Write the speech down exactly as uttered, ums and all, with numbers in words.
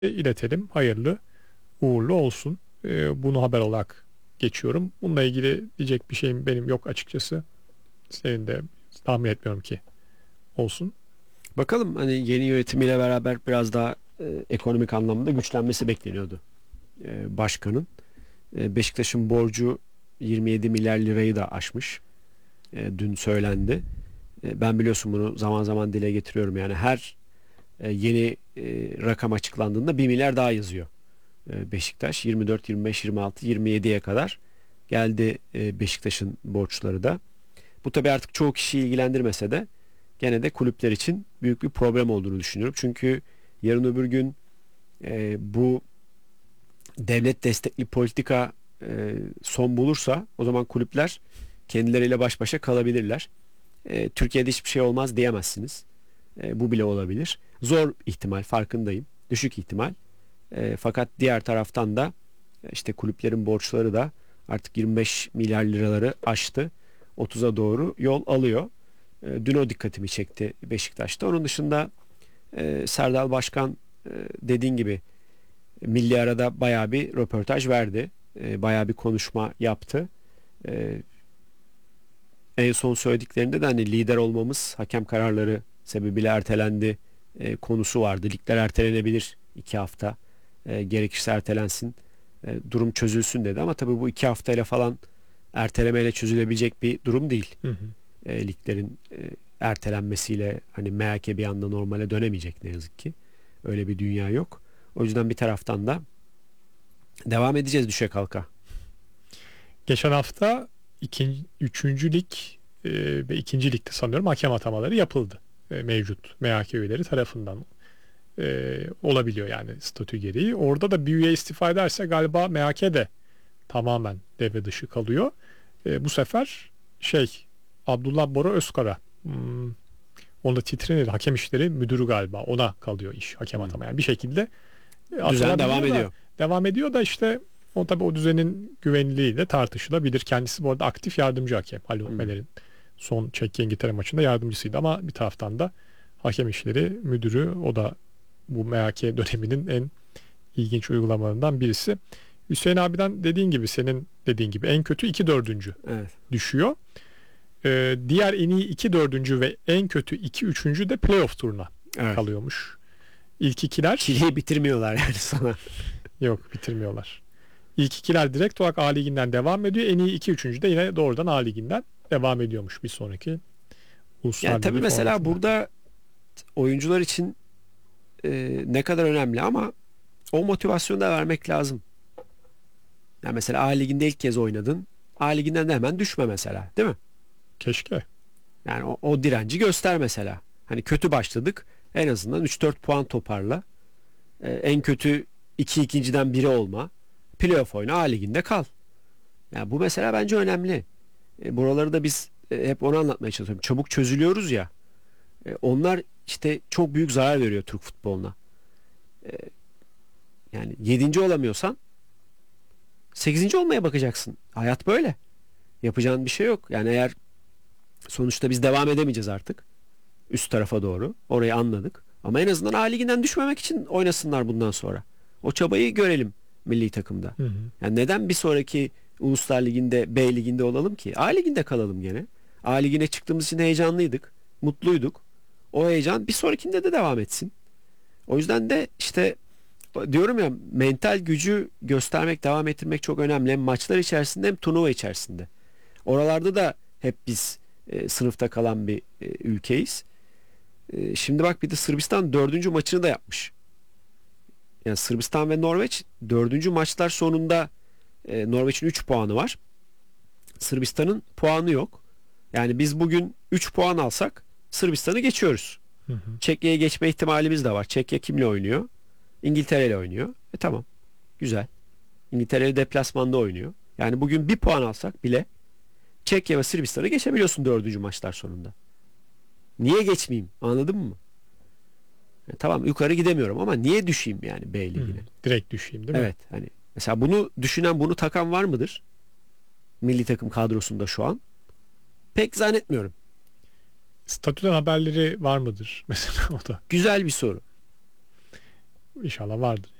iletelim. Hayırlı uğurlu olsun. Ee, bunu haber olarak geçiyorum. Bununla ilgili diyecek bir şeyim benim yok açıkçası. Senin de tahmin etmiyorum ki olsun. Bakalım, hani yeni yönetimiyle beraber biraz daha e, ekonomik anlamda güçlenmesi bekleniyordu e, başkanın. E, Beşiktaş'ın borcu yirmi yedi milyar lirayı da aşmış. E, dün söylendi. E, ben biliyorsun bunu zaman zaman dile getiriyorum. Yani her e, yeni e, rakam açıklandığında bir milyar daha yazıyor. E, Beşiktaş yirmi dört, yirmi beş, yirmi altı, yirmi yediye kadar geldi e, Beşiktaş'ın borçları da. Bu tabii artık çoğu kişiyi ilgilendirmese de gene de kulüpler için büyük bir problem olduğunu düşünüyorum. Çünkü yarın öbür gün e, bu devlet destekli politika e, son bulursa o zaman kulüpler kendileriyle baş başa kalabilirler. E, Türkiye'de hiçbir şey olmaz diyemezsiniz. E, bu bile olabilir. Zor ihtimal, farkındayım. Düşük ihtimal. E, fakat diğer taraftan da e, işte kulüplerin borçları da artık yirmi beş milyar liraları aştı. otuza doğru yol alıyor. E, dün o dikkatimi çekti Beşiktaş'ta. Onun dışında e, Serdal Başkan e, dediğin gibi Milli Arada bayağı bir röportaj verdi. E, bayağı bir konuşma yaptı. E, en son söylediklerinde de hani lider olmamız hakem kararları sebebiyle ertelendi e, konusu vardı. Ligler ertelenebilir iki hafta. E, gerekirse ertelensin. E, durum çözülsün dedi ama tabii bu iki haftayla falan ertelemeyle çözülebilecek bir durum değil. Hı hı. E, liglerin e, ertelenmesiyle hani M H K bir anda normale dönemeyecek ne yazık ki. Öyle bir dünya yok. O yüzden bir taraftan da devam edeceğiz düşe kalka. Geçen hafta ikinci, üçüncü lig e, ve ikinci ligde sanıyorum hakem atamaları yapıldı. E, mevcut M H K üyeleri tarafından e, olabiliyor yani statü gereği. Orada da bir üye istifa ederse galiba M H K de tamamen devre dışı kalıyor. E, bu sefer şey Abdullah Bora Özkara, hmm, onda titrenir hakem işleri müdürü galiba, ona kalıyor iş hakem atama. Yani bir şekilde e, Düzen devam da, ediyor. devam ediyor da işte o tabii o düzenin güvenliği de tartışılabilir. Kendisi bu arada aktif yardımcı hakem. Halil Hmm. Utmeler'in son Çekya İngiltere maçında yardımcısıydı ama bir taraftan da hakem işleri müdürü, o da bu M H K döneminin en ilginç uygulamalarından birisi. Hüseyin abiden dediğin gibi, senin dediğin gibi en kötü iki dördüncü Evet. düşüyor. Ee, diğer en iyi iki dördüncü ve en kötü iki üçüncü de playoff turuna Evet. kalıyormuş. İlk ikiler Çileyi bitirmiyorlar yani sana. yok, bitirmiyorlar. İlk ikiler direkt olarak A Ligi'nden devam ediyor. En iyi iki üçüncü de yine doğrudan A Ligi'nden devam ediyormuş bir sonraki Uluslar Yani Ligi tabii mesela formatında. burada oyuncular için e, ne kadar önemli ama o motivasyonu da vermek lazım. Yani mesela A Ligi'nde ilk kez oynadın. A Ligi'nden de hemen düşme mesela, değil mi? Keşke. Yani o, o direnci göster mesela. Hani kötü başladık. En azından üç dört puan toparla. Ee, en kötü iki ikinciden biri olma. Playoff oyna, A Ligi'nde kal. Yani bu mesela bence önemli. E, buraları da biz e, hep onu anlatmaya çalışıyorum. Çabuk çözülüyoruz ya. E, onlar işte çok büyük zarar veriyor Türk futboluna. E, yani yedinci olamıyorsan sekizinci olmaya bakacaksın. Hayat böyle. Yapacağın bir şey yok. Yani eğer sonuçta biz devam edemeyeceğiz artık. Üst tarafa doğru. Orayı anladık. Ama en azından A Ligi'nden düşmemek için oynasınlar bundan sonra. O çabayı görelim milli takımda. Hı hı. Yani neden bir sonraki Uluslar Ligi'nde, B Ligi'nde olalım ki? A Ligi'nde kalalım gene. A Ligi'ne çıktığımız için heyecanlıydık. Mutluyduk. O heyecan bir sonrakinde de devam etsin. O yüzden de işte diyorum ya, mental gücü göstermek, devam ettirmek çok önemli. Hem maçlar içerisinde hem turnuva içerisinde. Oralarda da hep biz e, sınıfta kalan bir e, ülkeyiz. E, şimdi bak, bir de Sırbistan dördüncü maçını da yapmış. Yani Sırbistan ve Norveç dördüncü maçlar sonunda e, Norveç'in üç puanı var. Sırbistan'ın puanı yok. Yani biz bugün üç puan alsak Sırbistan'ı geçiyoruz. Hı hı. Çekya'ya geçme ihtimalimiz de var. Çekya kimle oynuyor? İngiltere ile oynuyor. E tamam. Güzel. İngiltere deplasmanda oynuyor. Yani bugün bir puan alsak bile Çekya ve Sırbistan'ı geçebiliyorsun dördüncü maçlar sonunda. Niye geçmeyeyim? Anladın mı? E, tamam, yukarı gidemiyorum ama niye düşeyim yani B Hı hı. ligine? Direkt düşeyim değil mi? Evet, hani mesela bunu düşünen, bunu takan var mıdır? Milli takım kadrosunda şu an. Pek zannetmiyorum. Statüden haberleri var mıdır? Mesela o da. Güzel bir soru. İnşallah vardır.